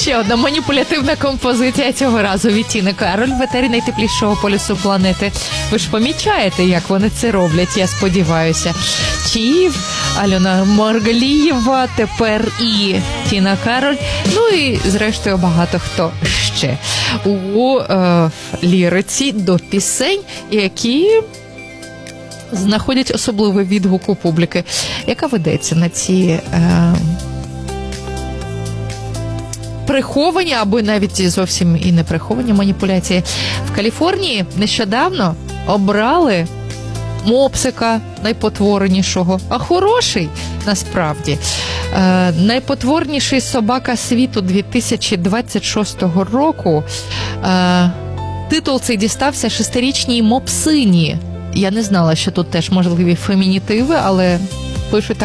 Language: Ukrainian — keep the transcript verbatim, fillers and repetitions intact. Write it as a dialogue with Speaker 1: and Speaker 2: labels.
Speaker 1: Ще одна маніпулятивна композиція цього разу від Тіни Кароль в етері найтеплішого полюсу планети. Ви ж помічаєте, як вони це роблять, я сподіваюся. Чиїв, Альона Маргалієва, тепер і Тіна Кароль, ну і, зрештою, багато хто ще у е, ліриці до пісень, які знаходять особливий відгук у публіки, яка ведеться на ці е, приховані, або навіть зовсім і не приховані маніпуляції. В Каліфорнії нещодавно обрали мопсика найпотворенішого, а хороший насправді. Е, найпотворніший собака світу дві тисячі двадцять шостого року. Е, титул цей дістався шестирічній мопсині. Я не знала, що тут теж можливі фемінітиви, але пишуть так.